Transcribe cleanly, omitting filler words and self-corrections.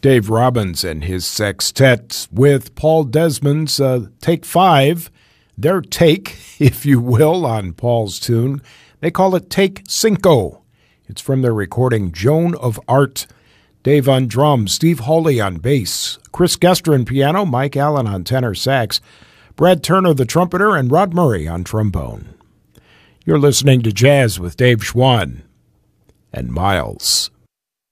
Dave Robbins and his sextet with Paul Desmond's Take 5, their take, if you will, on Paul's tune. They call it Take Cinco. It's from their recording Joan of Art. Dave on drums, Steve Hawley on bass, Chris Gester on piano, Mike Allen on tenor sax, Brad Turner the trumpeter, and Rod Murray on trombone. You're listening to Jazz with Dave Schwann and Miles